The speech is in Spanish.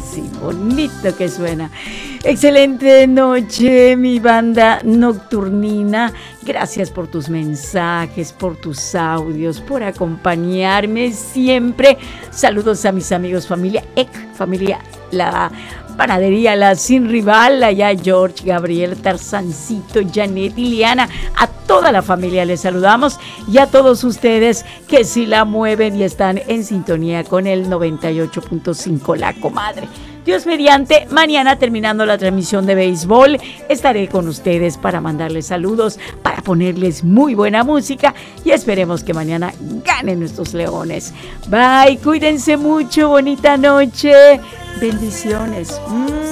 así, bonito que suena. Excelente noche, mi banda nocturnina. Gracias por tus mensajes, por tus audios, por acompañarme siempre. Saludos a mis amigos, familia familia La Panadería La Sin Rival, allá George, Gabriel, Tarzancito, Janet, Liliana, a toda la familia les saludamos y a todos ustedes que sí la mueven y están en sintonía con el 98.5 La Comadre. Dios mediante, mañana terminando la transmisión de béisbol, estaré con ustedes para mandarles saludos, para ponerles muy buena música y esperemos que mañana ganen nuestros Leones. Bye, cuídense mucho, bonita noche, bendiciones.